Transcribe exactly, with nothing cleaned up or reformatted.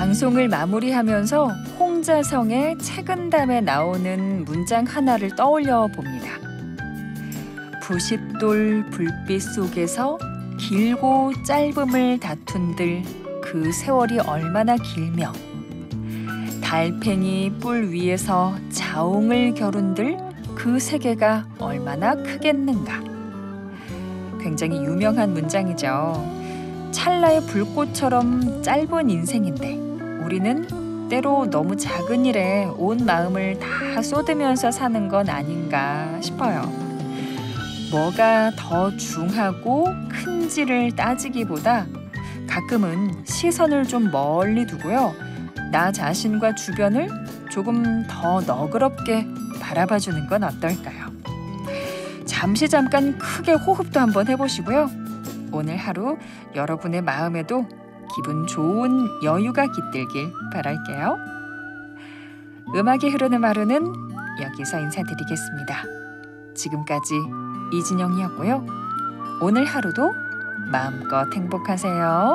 방송을 마무리하면서 홍자성의 책은담에 나오는 문장 하나를 떠올려 봅니다. 부싯돌 불빛 속에서 길고 짧음을 다툰들 그 세월이 얼마나 길며 달팽이 뿔 위에서 자웅을 겨룬들 그 세계가 얼마나 크겠는가. 굉장히 유명한 문장이죠. 찰나의 불꽃처럼 짧은 인생인데 우리는 때로 너무 작은 일에 온 마음을 다 쏟으면서 사는 건 아닌가 싶어요. 뭐가 더 중하고 큰지를 따지기보다 가끔은 시선을 좀 멀리 두고요. 나 자신과 주변을 조금 더 너그럽게 바라봐주는 건 어떨까요? 잠시 잠깐 크게 호흡도 한번 해보시고요. 오늘 하루 여러분의 마음에도 기분 좋은 여유가 깃들길 바랄게요. 음악이 흐르는 하루는 여기서 인사드리겠습니다. 지금까지 이진영이었고요. 오늘 하루도 마음껏 행복하세요.